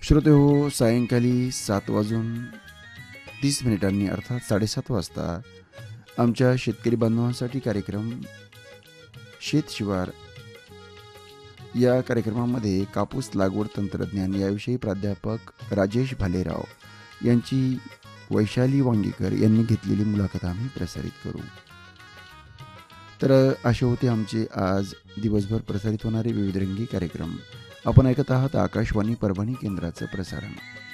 श्रोतेहो, सायंकाळी 7:30 अर्थात 7:30 वाजता आमच्या शेतकरी बांधवांसाठी कार्यक्रम शेतशिवार या कार्यक्रमामध्ये कापूस लागवड तंत्रज्ञान याविषयी प्राध्यापक राजेश भालेराव यांची वैशाली वांगीकर यांनी घेतलेली मुलाखत आम्ही प्रसारित करू. तर असे होते आमचे आज दिवसभर प्रसारित होणारे विविधरंगी कार्यक्रम. आपण ऐकत आहात आकाशवाणी परभणी केंद्राचं प्रसारण.